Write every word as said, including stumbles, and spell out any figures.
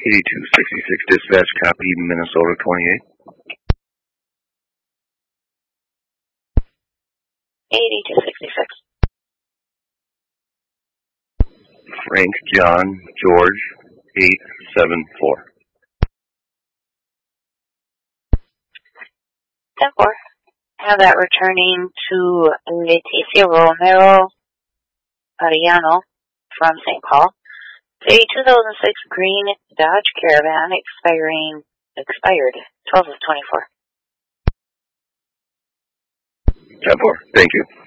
eighty-two sixty-six dispatch, copy Minnesota twenty-eight. eighty-two sixty-six. Frank John George eight seven four. ten four. Have that returning to Leticia Romero Arellano from Saint Paul. A two thousand six green Dodge Caravan expiring expired twelve of twenty-four. ten four. Thank you.